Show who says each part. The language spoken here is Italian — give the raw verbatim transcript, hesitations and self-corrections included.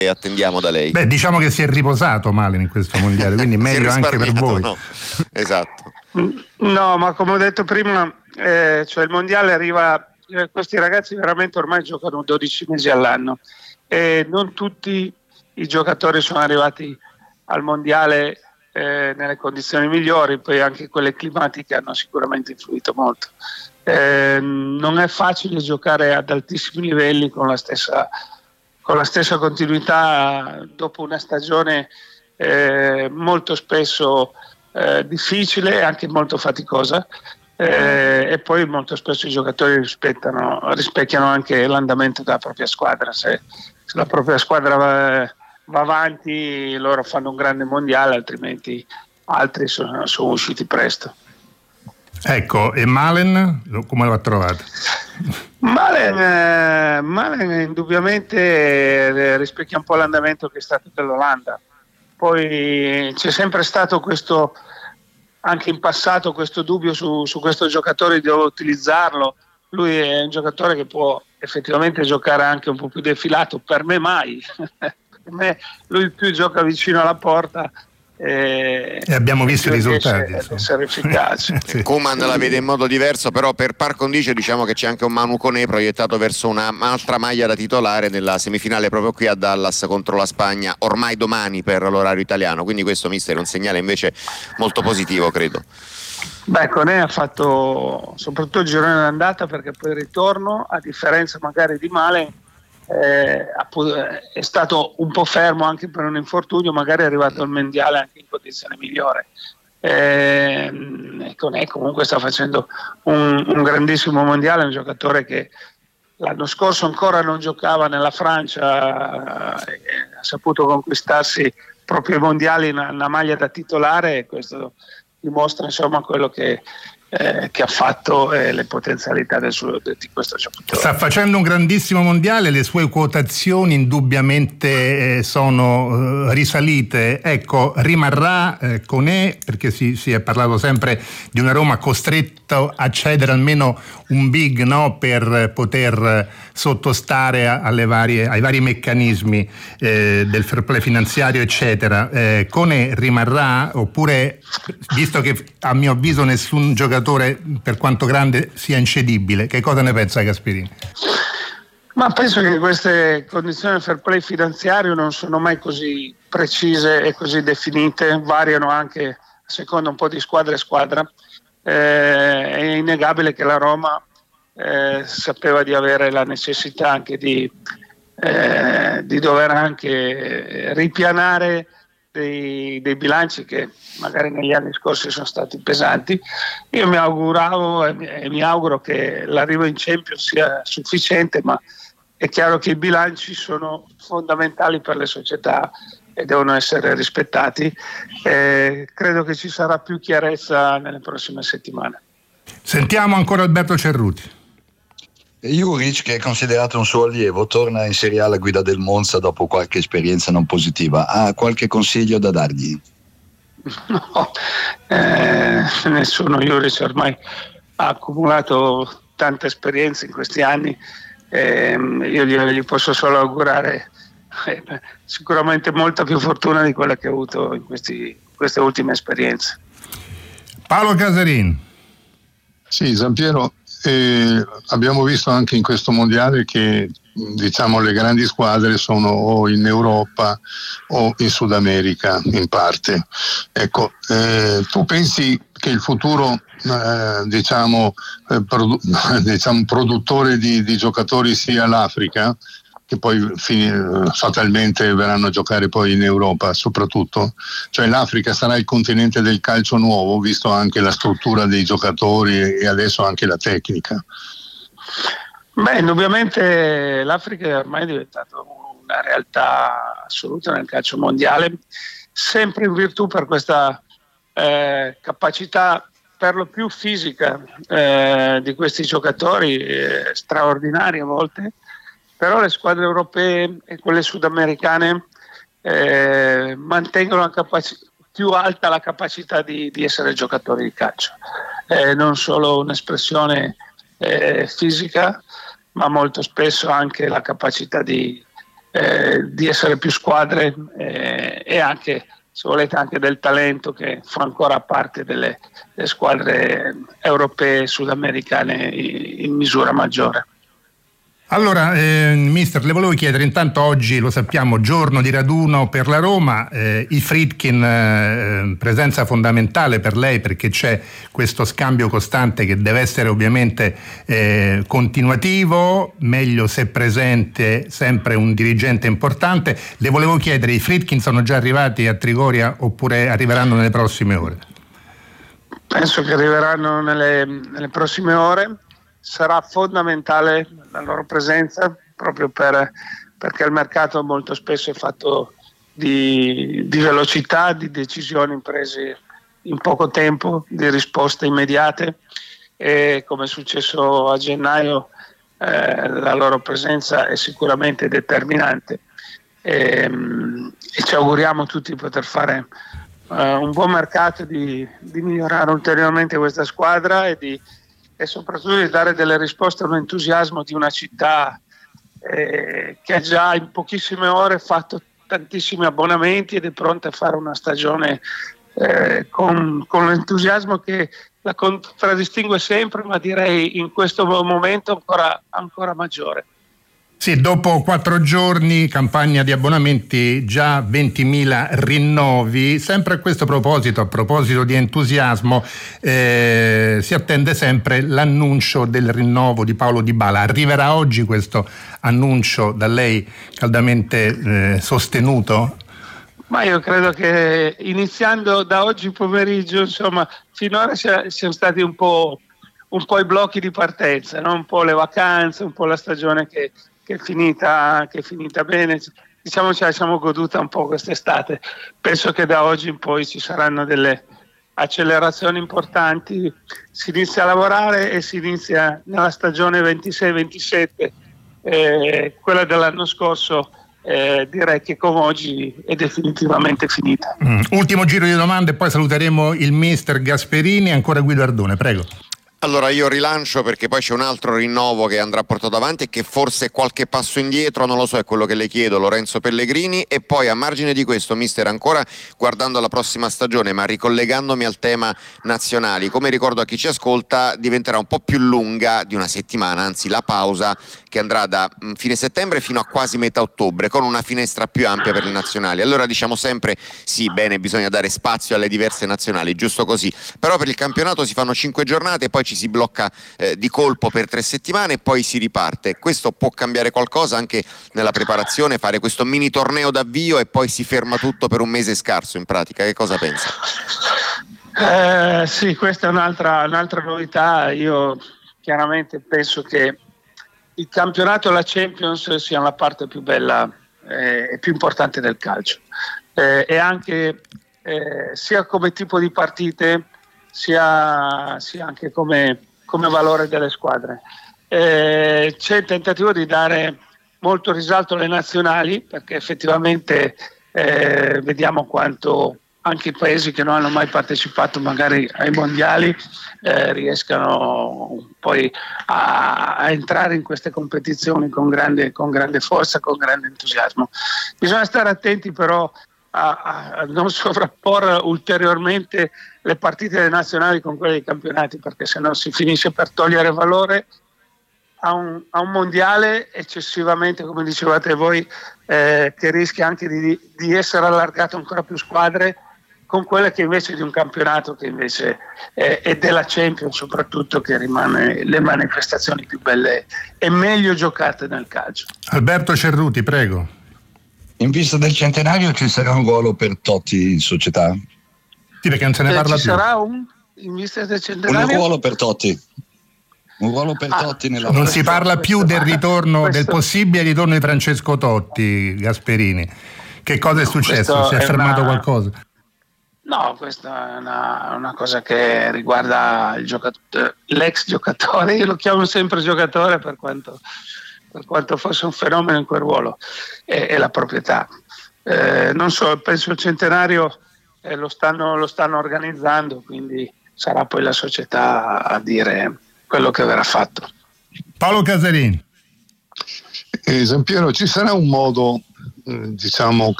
Speaker 1: attendiamo da lei.
Speaker 2: Beh, diciamo che si è riposato male in questo mondiale, quindi meglio anche per voi.
Speaker 1: No? Esatto.
Speaker 3: No, ma come ho detto prima, eh, cioè il mondiale arriva, eh, questi ragazzi veramente ormai giocano dodici mesi all'anno e non tutti i giocatori sono arrivati al mondiale eh, nelle condizioni migliori, poi anche quelle climatiche hanno sicuramente influito molto. Eh, non è facile giocare ad altissimi livelli con la stessa, con la stessa continuità dopo una stagione eh, molto spesso eh, difficile e anche molto faticosa, eh, e poi molto spesso i giocatori rispettano, rispecchiano anche l'andamento della propria squadra. Se, se la propria squadra va, va avanti, loro fanno un grande mondiale, altrimenti altri sono, sono usciti presto.
Speaker 2: Ecco, e Malen come lo ha trovato?
Speaker 3: Malen, eh, Malen indubbiamente eh, rispecchia un po' l'andamento che è stato dell'Olanda. Poi c'è sempre stato questo, anche in passato, questo dubbio su, su questo giocatore di dove utilizzarlo. Lui è un giocatore che può effettivamente giocare anche un po' più defilato, per me mai. Per me lui più gioca vicino alla porta e,
Speaker 2: e abbiamo visto i risultati,
Speaker 3: essere, essere efficace.
Speaker 1: Sì. Koeman la vede in modo diverso, però per par condicio diciamo che c'è anche un Manu Koné proiettato verso una, un'altra maglia da titolare nella semifinale proprio qui a Dallas contro la Spagna, ormai domani per l'orario italiano, quindi questo mister è un segnale invece molto positivo, credo.
Speaker 3: Beh, Koné ha fatto soprattutto il girone d'andata, perché poi il ritorno, a differenza magari di Malen, Eh, è stato un po' fermo anche per un infortunio, magari è arrivato al mondiale anche in condizione migliore. Eh, Koné comunque sta facendo un, un grandissimo mondiale, un giocatore che l'anno scorso ancora non giocava nella Francia, eh, ha saputo conquistarsi proprio i mondiali in una maglia da titolare, e questo dimostra insomma quello che Eh, che ha fatto e eh, le potenzialità del suo, di questo giocatore.
Speaker 2: Sta facendo un grandissimo mondiale, le sue quotazioni indubbiamente eh, sono eh, risalite. Ecco, rimarrà eh, Koné, perché si, si è parlato sempre di una Roma costretto a cedere almeno un big, no, per poter sottostare a, alle varie, ai vari meccanismi eh, del fair play finanziario, eccetera. Eh, Koné rimarrà, oppure, visto che a mio avviso nessun giocatore per quanto grande sia incedibile, che cosa ne pensa Gasperini?
Speaker 3: Ma penso che queste condizioni del fair play finanziario non sono mai così precise e così definite, variano anche a seconda un po' di squadra e squadra. Eh, è innegabile che la Roma eh, sapeva di avere la necessità anche di, eh, di dover anche ripianare Dei, dei bilanci che magari negli anni scorsi sono stati pesanti. Io mi auguravo e mi, e mi auguro che l'arrivo in Champions sia sufficiente, ma è chiaro che i bilanci sono fondamentali per le società e devono essere rispettati. Eh, credo che ci sarà più chiarezza nelle prossime settimane.
Speaker 2: Sentiamo ancora Alberto Cerruti.
Speaker 4: Juric, che è considerato un suo allievo, torna in Serie A alla guida del Monza dopo qualche esperienza non positiva. Ha qualche consiglio da dargli?
Speaker 3: No, eh, nessuno. Juric ormai ha accumulato tante esperienze in questi anni, eh, io gli, gli posso solo augurare eh, sicuramente molta più fortuna di quella che ha avuto in questi, queste ultime esperienze.
Speaker 2: Paolo Casarin.
Speaker 5: Sì, Giampiero, eh, abbiamo visto anche in questo mondiale che diciamo le grandi squadre sono o in Europa o in Sud America in parte. Ecco, eh, tu pensi che il futuro eh, diciamo, eh, produ- diciamo produttore di, di giocatori sia l'Africa, che poi fin- fatalmente verranno a giocare poi in Europa soprattutto, cioè l'Africa sarà il continente del calcio nuovo, visto anche la struttura dei giocatori e adesso anche la tecnica?
Speaker 3: Beh, indubbiamente l'Africa è ormai diventata una realtà assoluta nel calcio mondiale, sempre in virtù per questa eh, capacità per lo più fisica eh, di questi giocatori, eh, straordinari a volte. Però le squadre europee e quelle sudamericane eh, mantengono la capaci- più alta la capacità di, di essere giocatori di calcio, eh, non solo un'espressione eh, fisica, ma molto spesso anche la capacità di, eh, di essere più squadre eh, e anche, se volete, anche del talento che fa ancora parte delle, delle squadre europee e sudamericane in, in misura maggiore.
Speaker 2: Allora, eh, mister, le volevo chiedere, intanto oggi lo sappiamo, giorno di raduno per la Roma, eh, i Friedkin, eh, presenza fondamentale per lei perché c'è questo scambio costante che deve essere ovviamente eh, continuativo, meglio se presente sempre un dirigente importante. Le volevo chiedere, i Friedkin sono già arrivati a Trigoria oppure arriveranno nelle prossime ore?
Speaker 3: Penso che arriveranno nelle, nelle prossime ore. Sarà fondamentale la loro presenza proprio per, perché il mercato molto spesso è fatto di, di velocità, di decisioni prese in poco tempo, di risposte immediate, e come è successo a gennaio eh, la loro presenza è sicuramente determinante e, e ci auguriamo tutti di poter fare uh, un buon mercato, di, di migliorare ulteriormente questa squadra e di e soprattutto di dare delle risposte a un entusiasmo di una città eh, che ha già in pochissime ore fatto tantissimi abbonamenti ed è pronta a fare una stagione eh, con, con l'entusiasmo che la contraddistingue sempre, ma direi in questo momento ancora, ancora maggiore.
Speaker 2: Sì, dopo quattro giorni, campagna di abbonamenti, già ventimila rinnovi. Sempre a questo proposito, a proposito di entusiasmo, eh, si attende sempre l'annuncio del rinnovo di Paulo Dybala. Arriverà oggi questo annuncio da lei caldamente eh, sostenuto?
Speaker 3: Ma io credo che iniziando da oggi pomeriggio, insomma, finora siano stati un po', un po' i blocchi di partenza, no? Un po' le vacanze, un po' la stagione che che è finita, che è finita bene, diciamo ce la siamo goduta un po' quest'estate. Penso che da oggi in poi ci saranno delle accelerazioni importanti, si inizia a lavorare e si inizia nella stagione ventisei ventisette, eh, quella dell'anno scorso eh, direi che come oggi è definitivamente finita.
Speaker 2: Mm. Ultimo giro di domande e poi saluteremo il mister Gasperini, ancora Guido Ardone, prego.
Speaker 1: Allora io rilancio perché poi c'è un altro rinnovo che andrà portato avanti e che forse è qualche passo indietro, non lo so, è quello che le chiedo, Lorenzo Pellegrini. E poi a margine di questo, mister, ancora guardando alla prossima stagione ma ricollegandomi al tema nazionali, come ricordo a chi ci ascolta, diventerà un po' più lunga di una settimana, anzi la pausa che andrà da fine settembre fino a quasi metà ottobre, con una finestra più ampia per le nazionali. Allora diciamo sempre sì, bene, bisogna dare spazio alle diverse nazionali, giusto così, però per il campionato si fanno cinque giornate e poi ci si blocca eh, di colpo per tre settimane e poi si riparte. Questo può cambiare qualcosa anche nella preparazione, fare questo mini torneo d'avvio e poi si ferma tutto per un mese scarso in pratica. Che cosa pensa?
Speaker 3: Eh, sì, questa è un'altra, un'altra novità. Io chiaramente penso che il campionato e la Champions siano la parte più bella eh, e più importante del calcio eh, e anche eh, sia come tipo di partite sia, sia anche come, come valore delle squadre. Eh, c'è il tentativo di dare molto risalto alle nazionali perché effettivamente eh, vediamo quanto anche i paesi che non hanno mai partecipato magari ai mondiali eh, riescano poi a, a entrare in queste competizioni con grande, con grande forza, con grande entusiasmo. Bisogna stare attenti però a, a non sovrapporre ulteriormente le partite nazionali con quelle dei campionati, perché sennò si finisce per togliere valore a un, a un mondiale eccessivamente, come dicevate voi, eh, che rischia anche di, di essere allargato ancora più squadre, con quelle che invece di un campionato che invece è, è della Champions soprattutto, che rimane le manifestazioni più belle e meglio giocate nel calcio.
Speaker 2: Alberto Cerruti, prego.
Speaker 4: In vista del centenario ci sarà un ruolo per Totti in società?
Speaker 2: Sì, perché non se ne
Speaker 3: eh,
Speaker 2: parla
Speaker 3: ci
Speaker 2: più.
Speaker 3: Ci sarà un, in vista del centenario?
Speaker 4: Un ruolo per Totti. Un ruolo per
Speaker 3: ah,
Speaker 4: Totti nella
Speaker 2: Non si parla più del ritorno,
Speaker 3: questo,
Speaker 2: del possibile ritorno di Francesco Totti, Gasperini. Che cosa è successo? Si è, è fermato una... qualcosa?
Speaker 3: No, questa è una, una cosa che riguarda il giocatore, l'ex giocatore, io lo chiamo sempre giocatore per quanto, per quanto fosse un fenomeno in quel ruolo, e, e la proprietà. Eh, non so, penso il centenario eh, lo, stanno, lo stanno organizzando, quindi sarà poi la società a dire quello che verrà fatto.
Speaker 2: Paolo Casarini.
Speaker 5: Eh, Giampiero, ci sarà un modo, eh, diciamo,